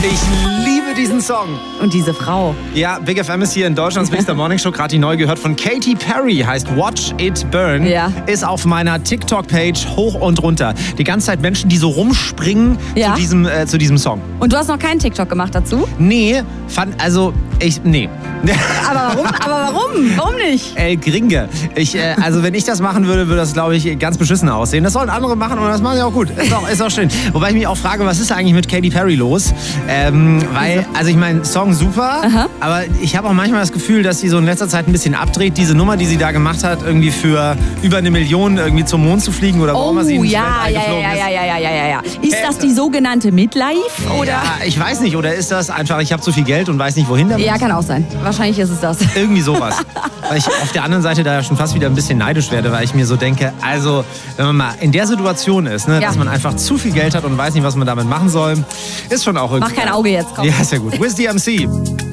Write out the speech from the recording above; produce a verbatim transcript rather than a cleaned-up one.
Ich liebe diesen Song. Und diese Frau. Ja, Big F M ist hier in Deutschlands Biggster Morning Show, gerade die neu gehört von Katy Perry, heißt Watch It Burn. Ja. Ist auf meiner TikTok-Page hoch und runter. Die ganze Zeit Menschen, die so rumspringen Ja. zu, diesem, äh, zu diesem Song. Und du hast noch keinen TikTok gemacht dazu? Nee, fand, also, ich, nee. Aber warum? Aber warum? Warum nicht? El Gringe. Ich, äh, also wenn ich das machen würde, würde das, glaube ich, ganz beschissen aussehen. Das sollen andere machen und das machen sie auch gut. Ist auch, ist auch schön. Wobei ich mich auch frage, was ist eigentlich mit Katy Perry los? Ähm, weil, also ich meine, Song super, Aha. aber ich habe auch manchmal das Gefühl, dass sie so in letzter Zeit ein bisschen abdreht. Diese Nummer, die sie da gemacht hat, irgendwie für über eine Million irgendwie zum Mond zu fliegen oder wo auch Oh, immer sie ins ja, Weltall ja, geflogen ja, ist. ja, ja, ja, ja, ja. Ist das die sogenannte Midlife? Oder? Ja, ich weiß nicht. Oder ist das einfach, ich habe zu viel Geld und weiß nicht, wohin damit? Ja, kann auch sein. Wahrscheinlich ist es das. Irgendwie sowas. Weil ich auf der anderen Seite da schon fast wieder ein bisschen neidisch werde, weil ich mir so denke, also wenn man mal in der Situation ist, ne, Ja. dass man einfach zu viel Geld hat und weiß nicht, was man damit machen soll, ist schon auch irgendwie... Mach kein Auge jetzt, komm. Ja, ist ja gut. Wiz D M C.